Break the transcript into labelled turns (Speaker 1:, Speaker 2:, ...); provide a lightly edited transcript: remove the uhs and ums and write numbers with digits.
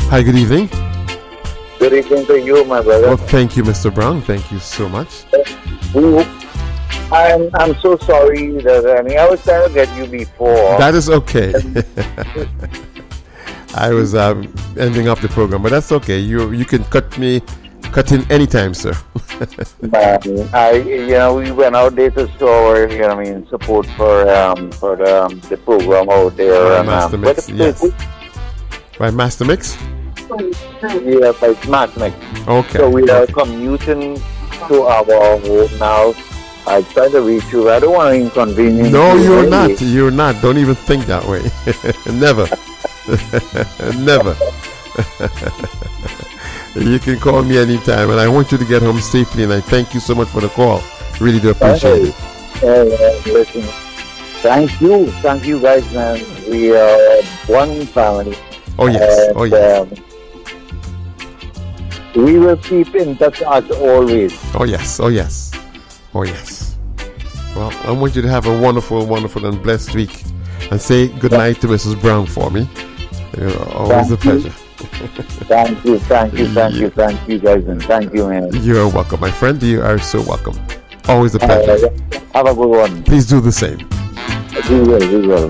Speaker 1: Hi, good evening.
Speaker 2: Good evening to you, my brother.
Speaker 1: Well, thank you, Mr. Brown. Thank you so much.
Speaker 2: I'm so sorry that I was trying to get you before.
Speaker 1: That is okay. I was ending up the program, but that's okay. You can cut in anytime, sir.
Speaker 2: We went out there to store, support for the program out there.
Speaker 1: Master Mix, yes. By Master Mix?
Speaker 2: Yeah, by Master Mix.
Speaker 1: Okay.
Speaker 2: So we are commuting to our home now. I try to reach you. I don't want to inconvenience you.
Speaker 1: No, you're not. You're not. Don't even think that way. Never. Never. You can call me anytime, and I want you to get home safely, and I thank you so much for the call. Really do appreciate it.
Speaker 2: Listen, thank you guys, man. We are one family.
Speaker 1: Oh yes,
Speaker 2: and,
Speaker 1: oh yes.
Speaker 2: We will keep in touch as always.
Speaker 1: Oh yes, oh yes, oh yes. Well, I want you to have a wonderful, wonderful and blessed week, and say good night to Mrs. Brown for me. Always a pleasure.
Speaker 2: Thank you guys, and thank you, man.
Speaker 1: You are welcome, my friend. You are so welcome. Always a pleasure.
Speaker 2: Have a good one.
Speaker 1: Please do the same.
Speaker 2: We will.